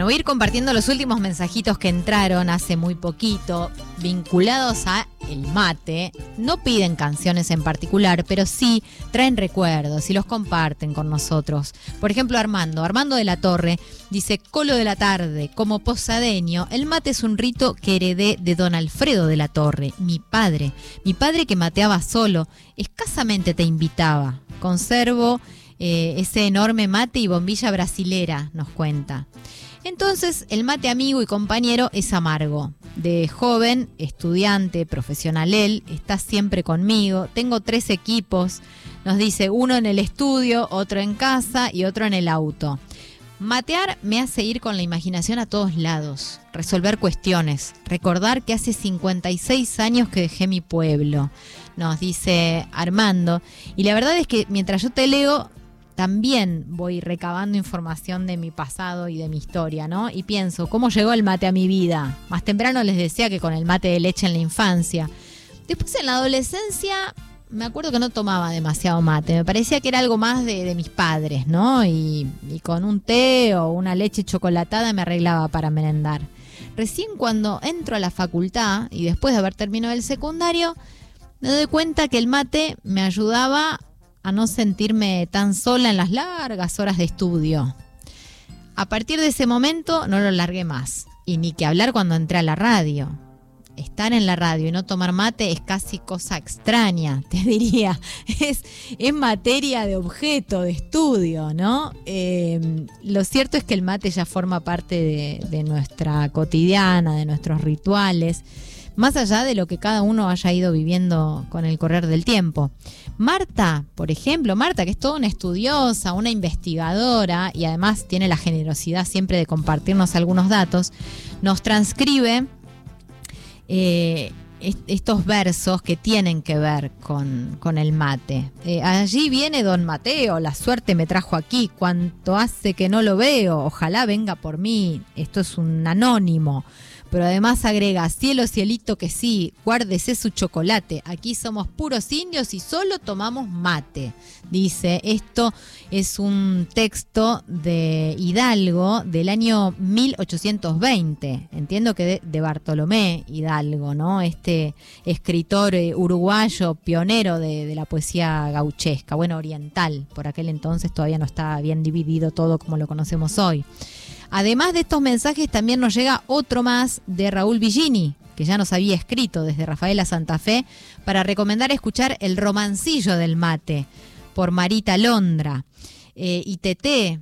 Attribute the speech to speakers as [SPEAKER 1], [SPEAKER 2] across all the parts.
[SPEAKER 1] Bueno, voy a ir compartiendo los últimos mensajitos que entraron hace muy poquito, vinculados a el mate. No piden canciones en particular, pero sí traen recuerdos y los comparten con nosotros. Por ejemplo, Armando de la Torre, dice: Colo de la tarde, como posadeño, el mate es un rito que heredé de don Alfredo de la Torre, mi padre que mateaba solo, escasamente te invitaba. Conservo ese enorme mate y bombilla brasilera, nos cuenta. Entonces, el mate amigo y compañero es amargo. De joven, estudiante, profesional él, está siempre conmigo. Tengo 3 equipos, nos dice, uno en el estudio, otro en casa y otro en el auto. Matear me hace ir con la imaginación a todos lados, resolver cuestiones, recordar que hace 56 años que dejé mi pueblo, nos dice Armando. Y la verdad es que mientras yo te leo, también voy recabando información de mi pasado y de mi historia, ¿no? Y pienso, ¿cómo llegó el mate a mi vida? Más temprano les decía que con el mate de leche en la infancia. Después en la adolescencia me acuerdo que no tomaba demasiado mate. Me parecía que era algo más de mis padres, ¿no? Y con un té o una leche chocolatada me arreglaba para merendar. Recién cuando entro a la facultad y después de haber terminado el secundario, me doy cuenta que el mate me ayudaba a no sentirme tan sola en las largas horas de estudio. A partir de ese momento no lo largué más. Y ni que hablar cuando entré a la radio. Estar en la radio y no tomar mate es casi cosa extraña, te diría. Es materia de objeto, de estudio, ¿no? Lo cierto es que el mate ya forma parte de nuestra cotidiana, de nuestros rituales, más allá de lo que cada uno haya ido viviendo con el correr del tiempo. Marta, por ejemplo, que es toda una estudiosa, una investigadora y además tiene la generosidad siempre de compartirnos algunos datos, nos transcribe estos versos que tienen que ver con el mate. Allí viene don Mateo, la suerte me trajo aquí, cuánto hace que no lo veo, ojalá venga por mí. Esto es un anónimo. Pero además agrega, cielo, cielito que sí, guárdese su chocolate. Aquí somos puros indios y solo tomamos mate. Dice, esto es un texto de Hidalgo del año 1820. Entiendo que de Bartolomé Hidalgo, ¿no? Este escritor uruguayo, pionero de la poesía gauchesca, bueno, oriental. Por aquel entonces todavía no estaba bien dividido todo como lo conocemos hoy. Además de estos mensajes, también nos llega otro más de Raúl Villini, que ya nos había escrito desde Rafaela Santa Fe, para recomendar escuchar El romancillo del mate, por Marita Londra. Y Teté,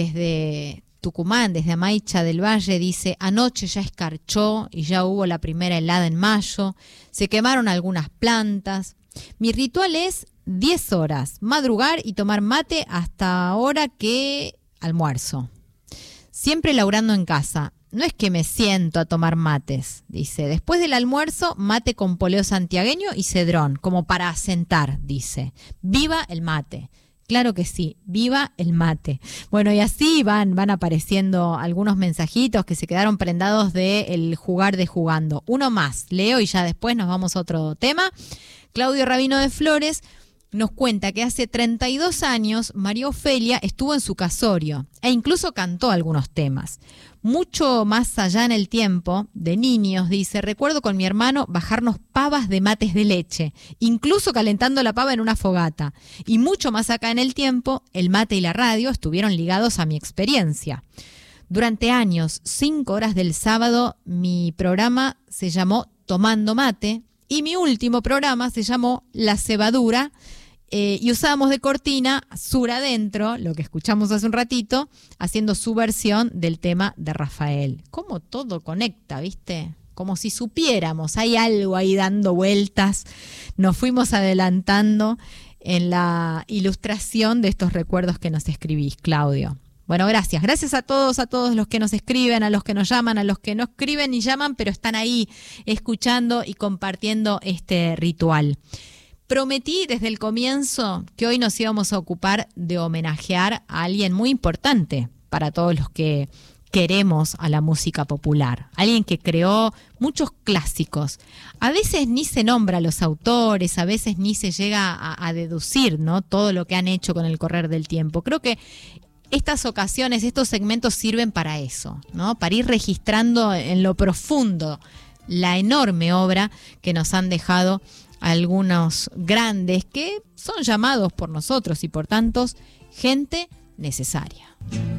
[SPEAKER 1] desde Tucumán, desde Amaicha del Valle, dice, anoche ya escarchó y ya hubo la primera helada en mayo, se quemaron algunas plantas. Mi ritual es 10 horas, madrugar y tomar mate hasta ahora que almuerzo. Siempre laburando en casa. No es que me siento a tomar mates, dice. Después del almuerzo, mate con poleo santiagueño y cedrón, como para asentar, dice. ¡Viva el mate! Claro que sí, viva el mate. Bueno, y así van apareciendo algunos mensajitos que se quedaron prendados del jugar de jugando. Uno más, leo y ya después nos vamos a otro tema. Claudio Rabino de Flores nos cuenta que hace 32 años María Ofelia estuvo en su casorio e incluso cantó algunos temas. Mucho más allá en el tiempo, de niños, dice, recuerdo con mi hermano bajarnos pavas de mates de leche, incluso calentando la pava en una fogata. Y mucho más acá en el tiempo, el mate y la radio estuvieron ligados a mi experiencia. Durante años, 5 horas del sábado, mi programa se llamó Tomando Mate y mi último programa se llamó La Cebadura. Y usábamos de cortina Sur Adentro, lo que escuchamos hace un ratito, haciendo su versión del tema de Rafael. Cómo todo conecta, ¿viste? Como si supiéramos, hay algo ahí dando vueltas. Nos fuimos adelantando en la ilustración de estos recuerdos que nos escribís, Claudio. Bueno, gracias. Gracias a todos los que nos escriben, a los que nos llaman, a los que no escriben ni llaman, pero están ahí escuchando y compartiendo este ritual. Prometí desde el comienzo que hoy nos íbamos a ocupar de homenajear a alguien muy importante para todos los que queremos a la música popular. Alguien que creó muchos clásicos. A veces ni se nombra a los autores, a veces ni se llega a deducir, ¿no?, todo lo que han hecho con el correr del tiempo. Creo que estas ocasiones, estos segmentos sirven para eso, ¿no? Para ir registrando en lo profundo la enorme obra que nos han dejado algunos grandes que son llamados por nosotros y por tantos gente necesaria.